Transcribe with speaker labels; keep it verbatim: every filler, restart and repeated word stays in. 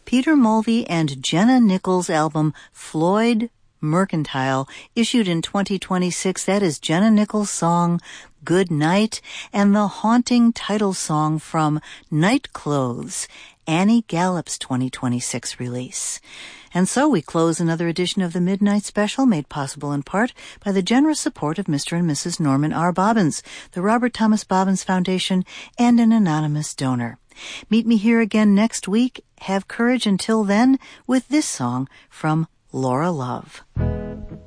Speaker 1: Peter Mulvey and Jenna Nichols' album Floyd Mercantile, issued in twenty twenty-six. That is Jenna Nichols' song Good Night, and the haunting title song from Night Clothes, Annie Gallup's twenty twenty-six release. And so we close another edition of the Midnight Special, made possible in part by the generous support of Mister and Missus Norman R. Bobbins, the Robert Thomas Bobbins Foundation, and an anonymous donor. Meet me here again next week. Have courage until then with this song from Laura Love.